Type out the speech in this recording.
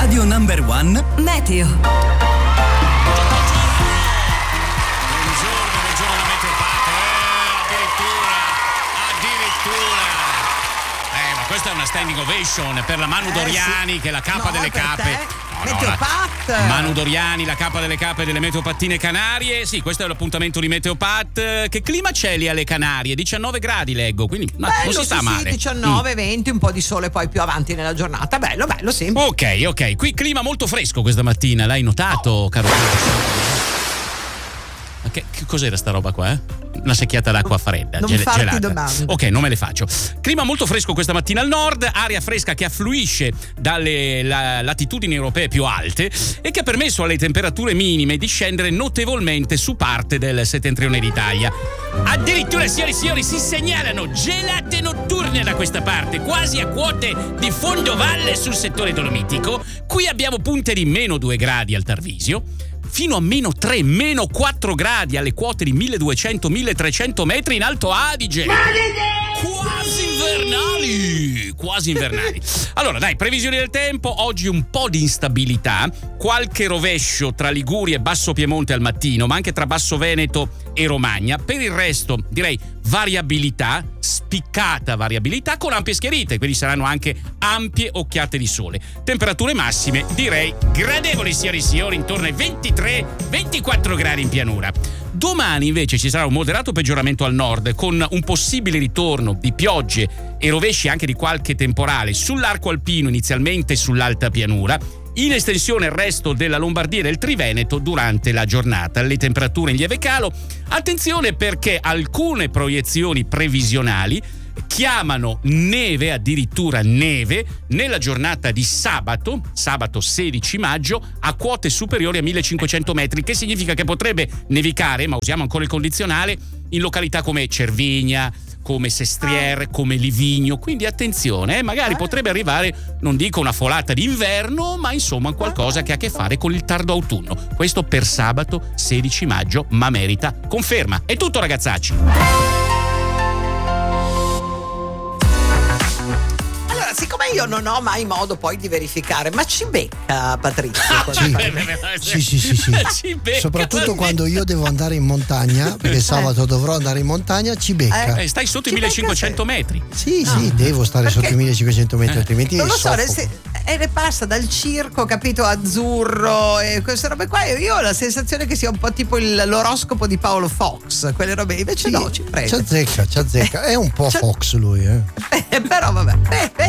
Radio Number One Meteo. Buongiorno da Meteopate, addirittura. Ma questa è una standing ovation per la Manu Doriani, che è la capa delle cape. Meteopat. Manu Doriani, la capa delle cape delle Meteopattine Canarie. Sì, questo è l'appuntamento di Meteopat. Che clima c'è lì alle Canarie? 19 gradi leggo, quindi non si sta male. 19, 20, un po' di sole poi più avanti nella giornata. Bello, sì. Ok. Qui clima molto fresco questa mattina, l'hai notato, caro? Ma che cos'era sta roba qua, Una secchiata d'acqua fredda, non farti gelata. domande. Ok, non me le faccio. Clima molto fresco questa mattina al nord, aria fresca che affluisce dalle latitudini europee più alte e che ha permesso alle temperature minime di scendere notevolmente su parte del settentrione d'Italia. Addirittura, signori, si segnalano gelate notturne da questa parte, quasi a quote di fondovalle sul settore dolomitico. Qui abbiamo punte di meno 2 gradi al Tarvisio, fino a meno 3, meno 4 gradi alle quote di 1200-1300 metri in Alto Adige. Quasi invernali. Allora dai, previsioni del tempo. Oggi un po' di instabilità, qualche rovescio tra Liguria e Basso Piemonte al mattino, ma anche tra Basso Veneto e Romagna. Per il resto direi variabilità, spiccata variabilità con ampie schiarite, quindi saranno anche ampie occhiate di sole. Temperature massime direi gradevoli, signori, intorno ai 23-24 gradi in pianura. Domani invece ci sarà un moderato peggioramento al nord, con un possibile ritorno di piogge e rovesci anche di qualche temporale sull'arco alpino, inizialmente sull'alta pianura, in estensione il resto della Lombardia e del Triveneto durante la giornata. Le temperature in lieve calo. Attenzione, perché alcune proiezioni previsionali chiamano neve, addirittura neve, nella giornata di sabato 16 maggio, a quote superiori a 1500 metri, che significa che potrebbe nevicare, ma usiamo ancora il condizionale, in località come Cervigna, come Sestriere, come Livigno. Quindi attenzione, magari potrebbe arrivare, non dico una folata d'inverno, ma insomma qualcosa che ha a che fare con il tardo autunno. Questo per sabato 16 maggio, ma merita conferma. È tutto, ragazzacci. Siccome io non ho mai modo poi di verificare, ma ci becca Patrizio? Sì. Ci becca, soprattutto quando io devo andare in montagna, perché sabato dovrò andare in montagna, ci becca. Stai sotto i 1500 metri. Sì, devo stare sotto i 1500 metri, altrimenti non lo so, soffoco. ne passa dal circo, capito, azzurro e queste robe qua. Io ho la sensazione che sia un po' tipo l'oroscopo di Paolo Fox, quelle robe, invece no, ci prende. Ci azzecca, è un po' Fox lui, Però vabbè.